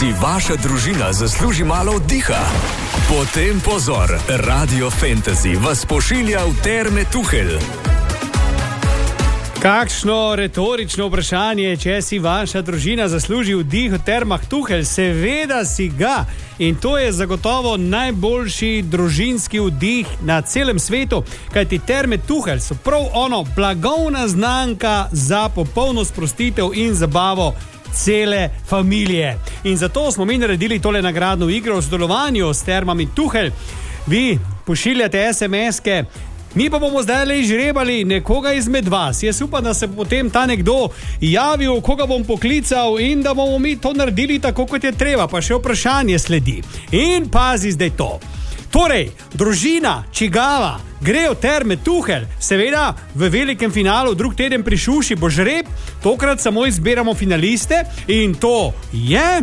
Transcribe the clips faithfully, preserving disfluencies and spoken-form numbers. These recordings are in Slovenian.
Si vaša družina zasluži malo oddiha? Potem pozor, Radio Fantasy vas pošilja v Terme Tuhelj. Kakšno retorično vprašanje, če si vaša družina zasluži vdih v Termah Tuhelj? Seveda si ga. In to je zagotovo najboljši družinski vdih na celem svetu, kajti Terme Tuhelj so prav ono blagovna znamka za popolno sprostitev in zabavo cele familije. In zato smo mi naredili tole nagradno igro v sodelovanju s Termami Tuhelj. Vi pošiljate es em eske, mi pa bomo zdaj le izžrebali nekoga izmed vas. Jaz upam, da se potem ta nekdo javil, koga bom poklical in da bomo mi to naredili tako, kot je treba. Pa še vprašanje sledi. In pazi zdaj to. Torej, družina čigava gre v Terme Tuhelj, seveda v velikem finalu drug teden pri Šuši bo žreb, tokrat samo izbiramo finaliste in to je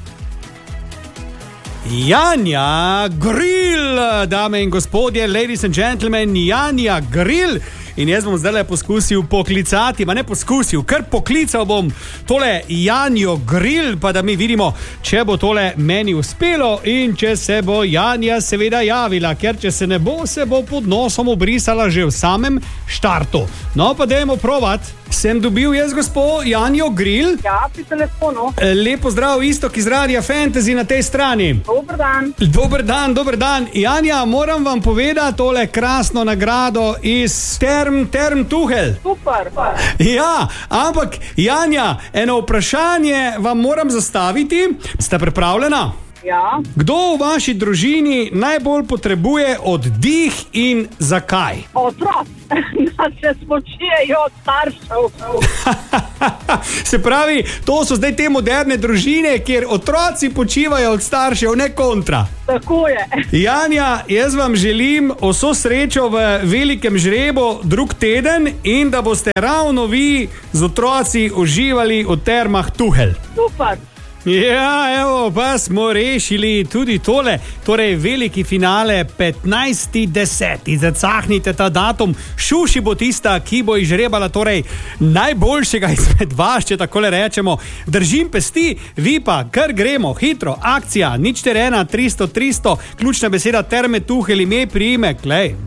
Janja Grill, dame in gospodje, ladies and gentlemen, Janja Grill. In jaz bom zdaj poskusil poklicati, ma ne poskusil, kar poklical bom tole Janjo Grill, pa da mi vidimo, če bo tole meni uspelo in če se bo Janja seveda javila, ker če se ne bo, se bo pod nosom obrisala že v samem štartu. No, pa dajmo provat. Sem dobil jaz gospo Janjo Grill? Ja, pri telefonu. Lepo zdrav, Istok iz Radia Fantasy na tej strani. Dober dan. Dober dan, dober dan. Janja, moram vam povedati tole krasno nagrado iz Term, Term Tuhelj. Super. Ja, ampak Janja, eno vprašanje vam moram zastaviti. Ste pripravljena? Ja. Kdo v vaši družini najbolj potrebuje oddih in zakaj? Otrok, da se spočijejo od staršev. Se pravi, to so zdaj te moderne družine, kjer otroci počivajo od staršev, ne kontra. Tako je. Janja, jaz vam želim vso srečo v velikem žrebu drug teden in da boste ravno vi z otroci uživali v Termah Tuhelj. Super. Ja, evo, pa smo rešili tudi tole, torej veliki finale petnajsti deseti. Zacahnite ta datum, Šuši bo tista, ki bo izžrebala torej najboljšega izmed vas, če takole rečemo. Držim pesti, vi pa kar gremo, hitro, akcija, nič štiri ena tristo tristo, ključna beseda Terme Tuhelj, ime, priimek, lej.